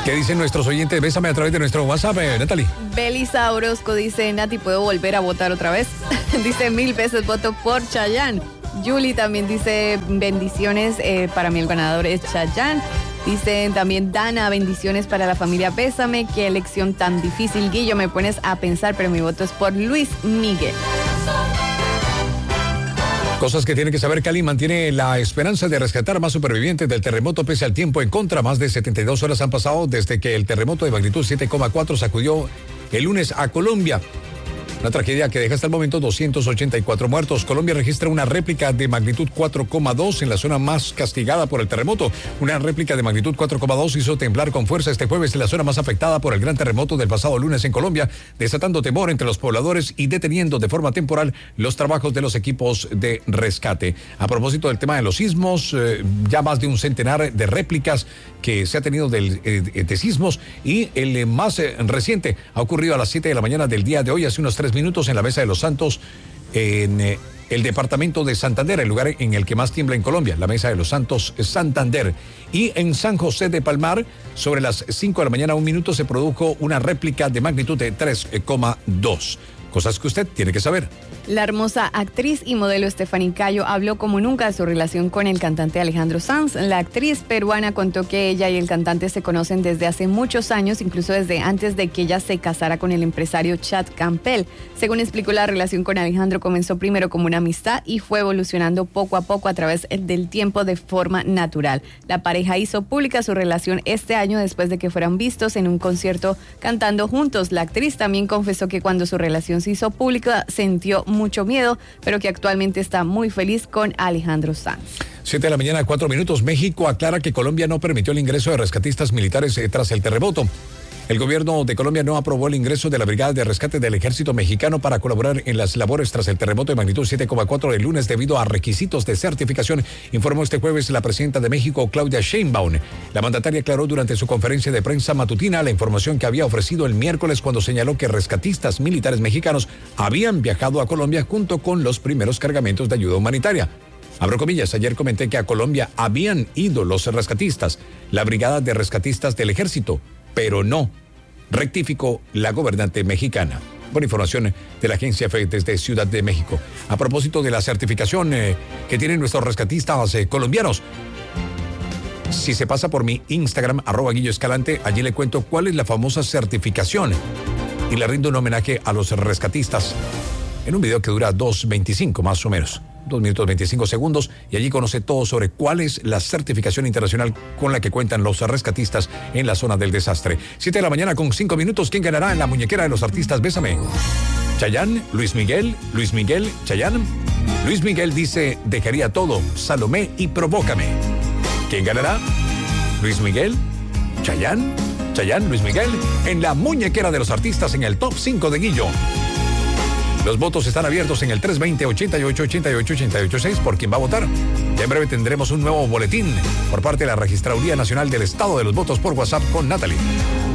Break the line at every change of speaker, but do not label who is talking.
¿Qué dicen nuestros oyentes? Bésame a través de nuestro WhatsApp, Natalie.
Belisa Orozco dice, Nati, ¿puedo volver a votar otra vez? Dice, 1000 veces voto por Chayanne. Yuli también dice, bendiciones, para mí el ganador es Chayanne. Dicen también, Dana, bendiciones para la familia Bésame. Qué elección tan difícil, Guillo, me pones a pensar, pero mi voto es por Luis Miguel.
Cosas que tiene que saber. Cali mantiene la esperanza de rescatar más supervivientes del terremoto pese al tiempo en contra. Más de 72 horas han pasado desde que el terremoto de magnitud 7,4 sacudió el lunes a Colombia. Una tragedia que deja hasta el momento 284 muertos. Colombia registra una réplica de magnitud 4,2 en la zona más castigada por el terremoto. Una réplica de magnitud 4,2 hizo temblar con fuerza este jueves en la zona más afectada por el gran terremoto del pasado lunes en Colombia, desatando temor entre los pobladores y deteniendo de forma temporal los trabajos de los equipos de rescate. A propósito del tema de los sismos, ya más de un centenar de réplicas que se ha tenido de sismos, y el más reciente ha ocurrido a las 7 de la mañana del día de hoy, hace unos 3 minutos, en la Mesa de los Santos, en el departamento de Santander, el lugar en el que más tiembla en Colombia, la Mesa de los Santos, Santander. Y en San José de Palmar, sobre las 5 de la mañana, 1 minuto, se produjo una réplica de magnitud de 3,2. Cosas que usted tiene que saber.
La hermosa actriz y modelo Stephanie Cayo habló como nunca de su relación con el cantante Alejandro Sanz. La actriz peruana contó que ella y el cantante se conocen desde hace muchos años, incluso desde antes de que ella se casara con el empresario Chad Campbell. Según explicó, la relación con Alejandro comenzó primero como una amistad y fue evolucionando poco a poco a través del tiempo de forma natural. La pareja hizo pública su relación este año después de que fueran vistos en un concierto cantando juntos. La actriz también confesó que cuando su relación se hizo pública sintió mucho miedo, pero que actualmente está muy feliz con Alejandro Sanz.
7 de la mañana, 4 minutos. México aclara que Colombia no permitió el ingreso de rescatistas militares tras el terremoto. El gobierno de Colombia no aprobó el ingreso de la Brigada de Rescate del Ejército Mexicano para colaborar en las labores tras el terremoto de magnitud 7,4 del lunes debido a requisitos de certificación, informó este jueves la presidenta de México, Claudia Sheinbaum. La mandataria aclaró durante su conferencia de prensa matutina la información que había ofrecido el miércoles cuando señaló que rescatistas militares mexicanos habían viajado a Colombia junto con los primeros cargamentos de ayuda humanitaria. Abro comillas, ayer comenté que a Colombia habían ido los rescatistas, la Brigada de Rescatistas del Ejército, pero no, rectificó la gobernante mexicana. Por información de la agencia EFE desde Ciudad de México. A propósito de la certificación que tienen nuestros rescatistas colombianos, si se pasa por mi Instagram, @GuilloEscalante, allí le cuento cuál es la famosa certificación y le rindo un homenaje a los rescatistas en un video que dura 2:25 más o menos. 2 minutos 25 segundos, y allí conoce todo sobre cuál es la certificación internacional con la que cuentan los rescatistas en la zona del desastre. 7 de la mañana con 5 minutos. ¿Quién ganará en la muñequera de los artistas? Bésame. Chayanne, Luis Miguel, Chayanne. Luis Miguel dice, dejaría todo, Salomé y Provócame. ¿Quién ganará? Luis Miguel, Chayanne, Luis Miguel, en la muñequera de los artistas en el top 5 de Guillo. Los votos están abiertos en el 320-88-88-886 por quien va a votar. Ya en breve tendremos un nuevo boletín por parte de la Registraduría Nacional del Estado de los Votos por WhatsApp con Natalie.